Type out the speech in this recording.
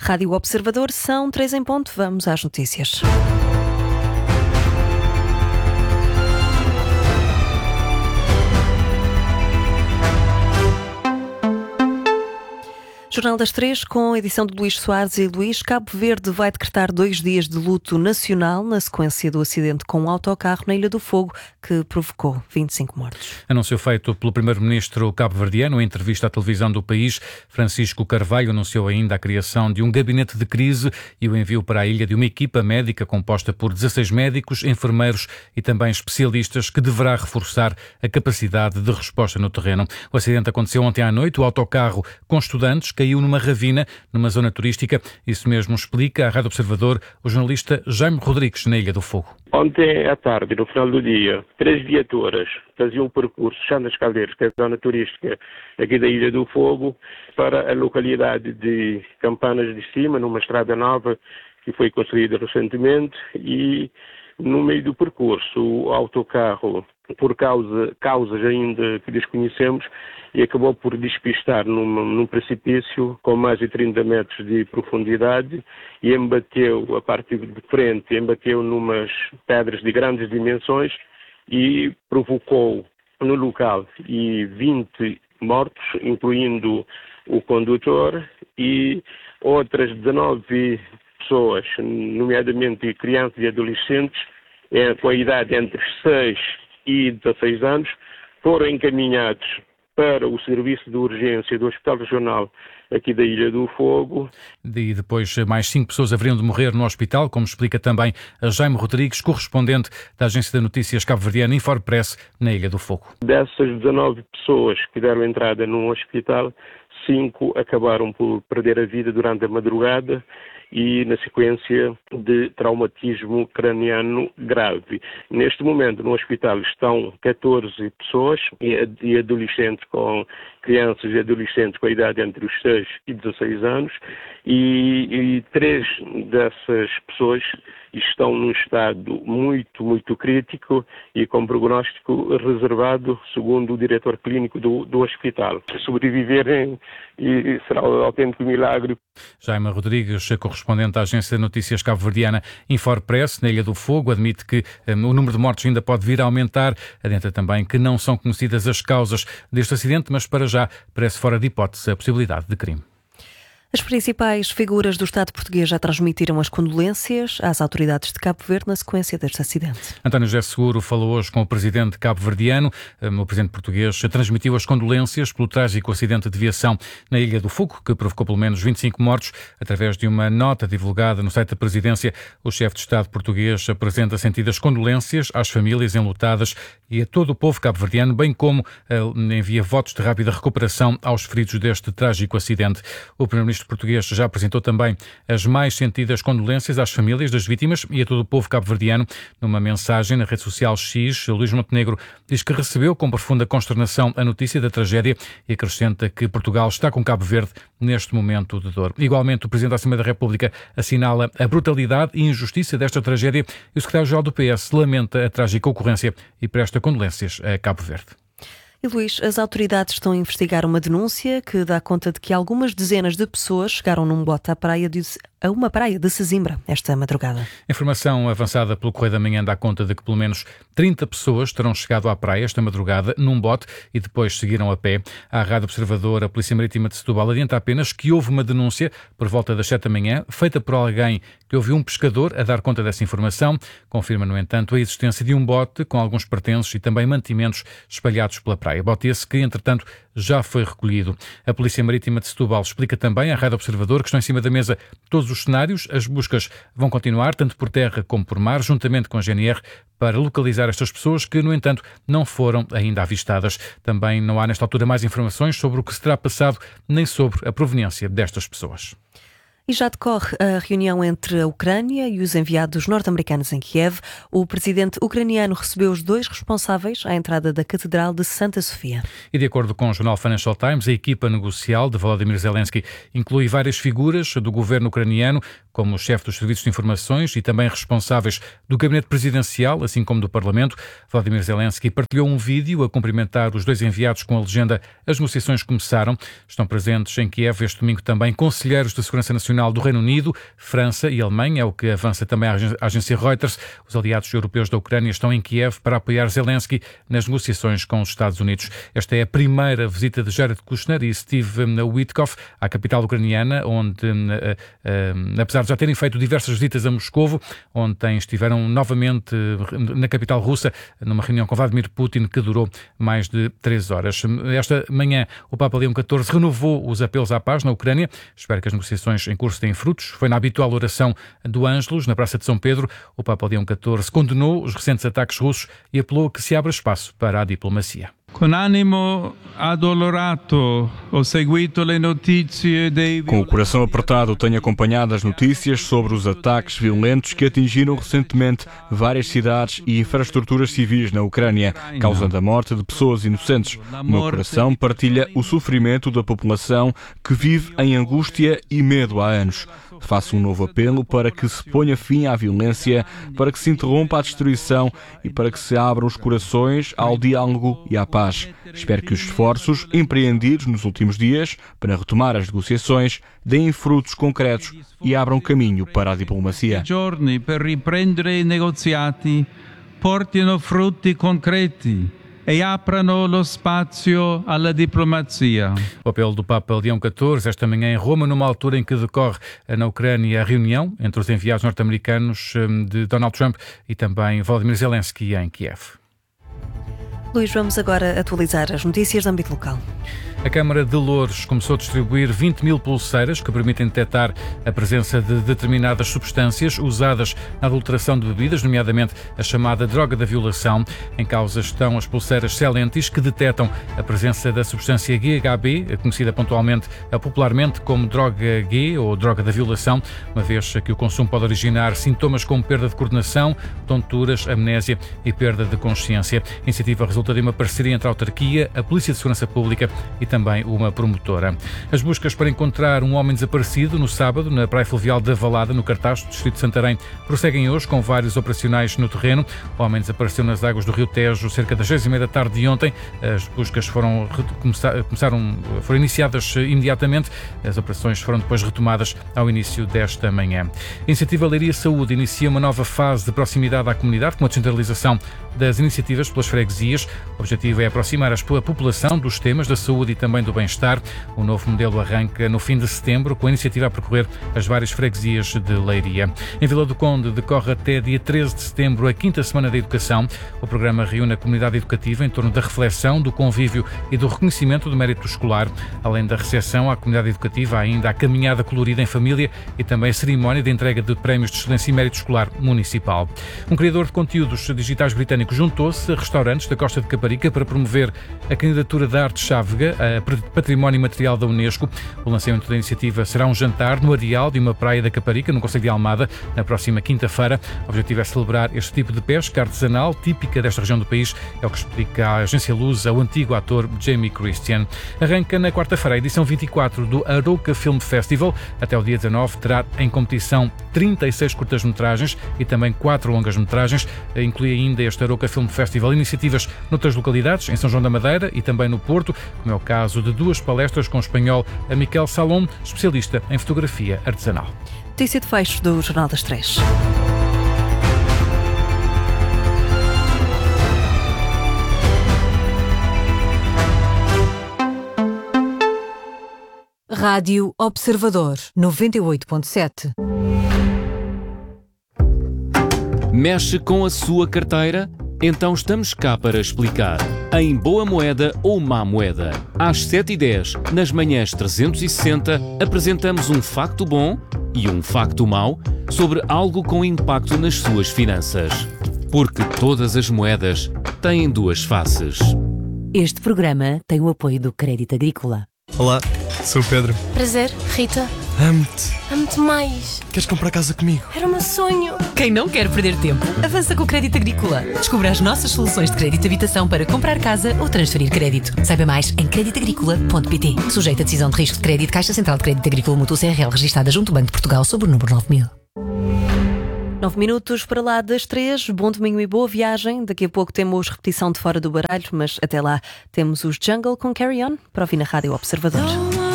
Rádio Observador, são 3 em ponto. Vamos às notícias. Jornal das 3, com a edição de Luís Soares e Luís. Cabo Verde vai decretar 2 dias de luto nacional na sequência do acidente com um autocarro na Ilha do Fogo, que provocou 25 mortos. Anúncio feito pelo primeiro-ministro cabo-verdiano em entrevista à televisão do país. Francisco Carvalho anunciou ainda a criação de um gabinete de crise e o envio para a ilha de uma equipa médica composta por 16 médicos, enfermeiros e também especialistas, que deverá reforçar a capacidade de resposta no terreno. O acidente aconteceu ontem à noite. O autocarro com estudantes caiu numa ravina, numa zona turística. Isso mesmo explica à Rádio Observador o jornalista Jaime Rodrigues, na Ilha do Fogo. Ontem à tarde, no final do dia, 3 viaturas faziam um percurso já nas Caldeiras, que é a zona turística aqui da Ilha do Fogo, para a localidade de Campanas de Cima, numa estrada nova que foi construída recentemente, e no meio do percurso o autocarro, por causas ainda que desconhecemos, e acabou por despistar num precipício com mais de 30 metros de profundidade e embateu a parte de frente, embateu numas pedras de grandes dimensões e provocou no local 20 mortos, incluindo o condutor, e outras 19 pessoas, nomeadamente crianças e adolescentes, com a idade entre 6 e 16 anos, foram encaminhados para o serviço de urgência do Hospital Regional aqui da Ilha do Fogo. E depois mais 5 pessoas haveriam de morrer no hospital, como explica também a Jaime Rodrigues, correspondente da agência de notícias cabo-verdiana Infopress, na Ilha do Fogo. Dessas 19 pessoas que deram entrada num hospital, 5 acabaram por perder a vida durante a madrugada e na sequência de traumatismo craniano grave. Neste momento no hospital estão 14 pessoas e adolescentes, com crianças e adolescentes com a idade entre os 6 e 16 anos, e 3 dessas pessoas estão num estado muito crítico e com prognóstico reservado, segundo o diretor clínico do hospital. Se sobreviverem, e será um autêntico milagre. Jaime Rodrigues, correspondente da agência de notícias cabo-verdiana Infopress, na Ilha do Fogo, admite que o número de mortos ainda pode vir a aumentar. Adianta também que não são conhecidas as causas deste acidente, mas para já parece fora de hipótese a possibilidade de crime. As principais figuras do Estado português já transmitiram as condolências às autoridades de Cabo Verde na sequência deste acidente. António José Seguro falou hoje com o presidente cabo-verdiano. O presidente português transmitiu as condolências pelo trágico acidente de viação na Ilha do Fogo, que provocou pelo menos 25 mortos. Através de uma nota divulgada no site da presidência, o chefe de Estado português apresenta sentidas condolências às famílias enlutadas e a todo o povo cabo-verdiano, bem como envia votos de rápida recuperação aos feridos deste trágico acidente. O primeiro-ministro português já apresentou também as mais sentidas condolências às famílias das vítimas e a todo o povo cabo-verdiano. Numa mensagem na rede social X, Luís Montenegro diz que recebeu com profunda consternação a notícia da tragédia e acrescenta que Portugal está com Cabo Verde neste momento de dor. Igualmente, o Presidente da Assembleia da República assinala a brutalidade e injustiça desta tragédia e o Secretário-Geral do PS lamenta a trágica ocorrência e presta condolências a Cabo Verde. E Luís, as autoridades estão a investigar uma denúncia que dá conta de que algumas dezenas de pessoas chegaram num bote a uma praia de Sesimbra esta madrugada. A informação avançada pelo Correio da Manhã dá conta de que pelo menos 30 pessoas terão chegado à praia esta madrugada num bote e depois seguiram a pé. À Rádio Observador, a Polícia Marítima de Setúbal adianta apenas que houve uma denúncia por volta das 7 da manhã, feita por alguém que ouviu um pescador a dar conta dessa informação. Confirma, no entanto, a existência de um bote com alguns pertences e também mantimentos espalhados pela praia. Bote esse que, entretanto, já foi recolhido. A Polícia Marítima de Setúbal explica também à Rádio Observador que estão em cima da mesa todos os cenários. As buscas vão continuar, tanto por terra como por mar, juntamente com a GNR, para localizar estas pessoas que, no entanto, não foram ainda avistadas. Também não há, nesta altura, mais informações sobre o que se terá passado, nem sobre a proveniência destas pessoas. E já decorre a reunião entre a Ucrânia e os enviados norte-americanos em Kiev. O presidente ucraniano recebeu os 2 responsáveis à entrada da Catedral de Santa Sofia. E de acordo com o jornal Financial Times, a equipa negocial de Volodymyr Zelensky inclui várias figuras do governo ucraniano, como o chefe dos serviços de informações e também responsáveis do gabinete presidencial, assim como do Parlamento. Volodymyr Zelensky partilhou um vídeo a cumprimentar os 2 enviados com a legenda "As negociações começaram". Estão presentes em Kiev este domingo também conselheiros de Segurança Nacional internacional do Reino Unido, França e Alemanha, é o que avança também a agência Reuters. Os aliados europeus da Ucrânia estão em Kiev para apoiar Zelensky nas negociações com os Estados Unidos. Esta é a primeira visita de Jared Kushner e Steve Witkoff à capital ucraniana, onde, apesar de já terem feito diversas visitas a Moscovo, ontem estiveram novamente na capital russa, numa reunião com Vladimir Putin que durou mais de 3 horas. Esta manhã, o Papa Leão XIV renovou os apelos à paz na Ucrânia. Espero que as negociações em curso deem frutos. Foi na habitual oração do Ângelus, na Praça de São Pedro. O Papa Leão XIV condenou os recentes ataques russos e apelou que se abra espaço para a diplomacia. Com ânimo adolorato, ho seguito le notizie dei... Com o coração apertado, tenho acompanhado as notícias sobre os ataques violentos que atingiram recentemente várias cidades e infraestruturas civis na Ucrânia, causando a morte de pessoas inocentes. O meu coração partilha o sofrimento da população que vive em angústia e medo há anos. Faço um novo apelo para que se ponha fim à violência, para que se interrompa a destruição e para que se abram os corações ao diálogo e à paz. Espero que os esforços empreendidos nos últimos dias para retomar as negociações deem frutos concretos e abram caminho para a diplomacia. Giorni per riprendere i negoziati portino frutti concreti e aprano lo spazio alla diplomazia. O apelo do Papa Leão XIV esta manhã em Roma, numa altura em que decorre na Ucrânia a reunião entre os enviados norte-americanos de Donald Trump e também Volodymyr Zelensky em Kiev. Luís, vamos agora atualizar as notícias de âmbito local. A Câmara de Loures começou a distribuir 20 mil pulseiras que permitem detectar a presença de determinadas substâncias usadas na adulteração de bebidas, nomeadamente a chamada droga da violação. Em causa estão as pulseiras Celentis, que detectam a presença da substância GHB, conhecida popularmente como droga G ou droga da violação, uma vez que o consumo pode originar sintomas como perda de coordenação, tonturas, amnésia e perda de consciência. A iniciativa resulta de uma parceria entre a autarquia, a Polícia de Segurança Pública e também uma promotora. As buscas para encontrar um homem desaparecido no sábado na Praia Fluvial da Valada, no Cartaz, distrito de Santarém, prosseguem hoje com vários operacionais no terreno. O homem desapareceu nas águas do Rio Tejo cerca das 6h30 da tarde de ontem. As buscas foram iniciadas imediatamente. As operações foram depois retomadas ao início desta manhã. A iniciativa Leiria Saúde inicia uma nova fase de proximidade à comunidade com a descentralização das iniciativas pelas freguesias. O objetivo é aproximar a população dos temas da saúde e também do bem-estar. O novo modelo arranca no fim de setembro, com a iniciativa a percorrer as várias freguesias de Leiria. Em Vila do Conde decorre até dia 13 de setembro a 5ª Semana da Educação. O programa reúne a comunidade educativa em torno da reflexão, do convívio e do reconhecimento do mérito escolar. Além da recepção à comunidade educativa, há ainda a caminhada colorida em família e também a cerimónia de entrega de prémios de excelência e mérito escolar municipal. Um criador de conteúdos digitais britânico juntou-se a restaurantes da Costa de Caparica para promover a candidatura da arte chávega a Património Imaterial da Unesco. O lançamento da iniciativa será um jantar no areal de uma praia da Caparica, no concelho de Almada, na próxima quinta-feira. O objetivo é celebrar este tipo de pesca artesanal típica desta região do país, é o que explica a agência Luz ao antigo ator Jamie Christian. Arranca na quarta-feira a edição 24 do Arouca Film Festival. Até o dia 19 terá em competição 36 curtas-metragens e também 4 longas-metragens. Inclui ainda este Arouca Film Festival iniciativas noutras localidades, em São João da Madeira e também no Porto, como é o caso de 2 palestras com o espanhol Miquel Salom, especialista em fotografia artesanal. Notícia de fecho do Jornal das 3. Rádio Observador 98.7. Mexe com a sua carteira? Então estamos cá para explicar. Em boa moeda ou má moeda. Às 7h10, nas manhãs 360, apresentamos um facto bom e um facto mau sobre algo com impacto nas suas finanças. Porque todas as moedas têm 2 faces. Este programa tem o apoio do Crédito Agrícola. Olá, sou o Pedro. Prazer, Rita. Amo-te. Amo-te mais. Queres comprar casa comigo? Era o meu sonho. Quem não quer perder tempo, avança com o Crédito Agrícola. Descubra as nossas soluções de crédito de habitação para comprar casa ou transferir crédito. Saiba mais em creditagricola.pt. Sujeito a decisão de risco de crédito, Caixa Central de Crédito Agrícola Mútuo CRL, registada junto ao Banco de Portugal sob o número 9000. 9 minutos para lá das 3. Bom domingo e boa viagem. Daqui a pouco temos repetição de Fora do Baralho, mas até lá temos os Jungle com Carry On para ouvir na Rádio Observador.